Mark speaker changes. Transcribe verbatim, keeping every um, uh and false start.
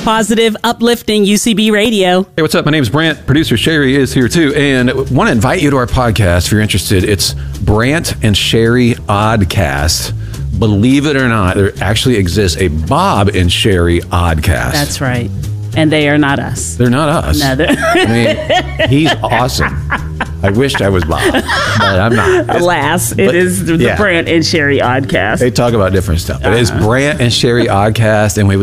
Speaker 1: Positive, uplifting U C B radio.
Speaker 2: Hey, what's up? My name is Brant. Producer Sherry is here too. And I want to invite you to our podcast if you're interested. It's Brant and Sherry Oddcast. Believe it or not, there actually exists a Bob and Sherry Oddcast.
Speaker 1: That's right. And they are not us.
Speaker 2: They're not us.
Speaker 1: No, they're
Speaker 2: I mean, he's awesome. I wished I was Bob, but I'm not.
Speaker 1: Alas, it
Speaker 2: but,
Speaker 1: is the
Speaker 2: yeah.
Speaker 1: Brant and Sherry Oddcast.
Speaker 2: They talk about different stuff. But uh-huh. It's Brant and Sherry Oddcast, and we would